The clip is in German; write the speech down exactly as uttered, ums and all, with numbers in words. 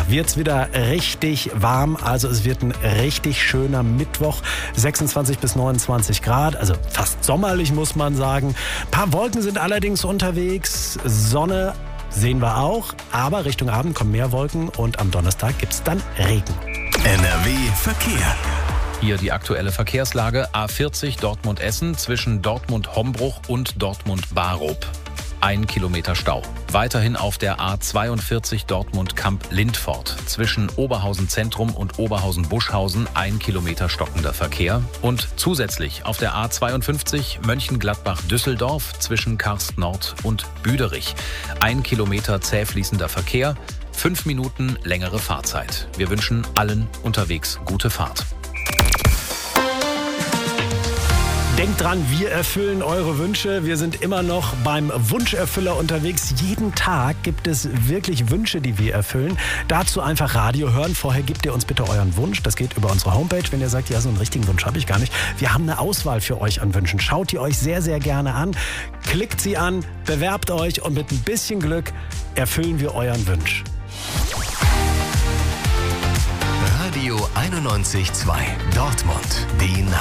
wird's wieder richtig warm. Also es wird ein richtig schöner Mittwoch. sechsundzwanzig bis neunundzwanzig Grad, also fast sommerlich, muss man sagen. Ein paar Wolken sind allerdings unterwegs. Sonne sehen wir auch, aber Richtung Abend kommen mehr Wolken und am Donnerstag gibt's dann Regen. N R W Verkehr. Hier die aktuelle Verkehrslage. A vierzig Dortmund-Essen zwischen Dortmund-Hombruch und Dortmund-Barup. Ein Kilometer Stau. Weiterhin auf der A zweiundvierzig Dortmund-Kamp-Lindfort. Zwischen Oberhausen Zentrum und Oberhausen-Buschhausen ein Kilometer stockender Verkehr. Und zusätzlich auf der A zweiundfünfzig Mönchengladbach-Düsseldorf zwischen Karst Nord und Büderich. Ein Kilometer zäh fließender Verkehr. Fünf Minuten längere Fahrzeit. Wir wünschen allen unterwegs gute Fahrt. Denkt dran, wir erfüllen eure Wünsche. Wir sind immer noch beim Wunscherfüller unterwegs. Jeden Tag gibt es wirklich Wünsche, die wir erfüllen. Dazu einfach Radio hören. Vorher gebt ihr uns bitte euren Wunsch. Das geht über unsere Homepage. Wenn ihr sagt, ja, so einen richtigen Wunsch habe ich gar nicht. Wir haben eine Auswahl für euch an Wünschen. Schaut die euch sehr, sehr gerne an. Klickt sie an, bewerbt euch und mit ein bisschen Glück erfüllen wir euren Wunsch. Radio einundneunzig Komma zwei Dortmund, die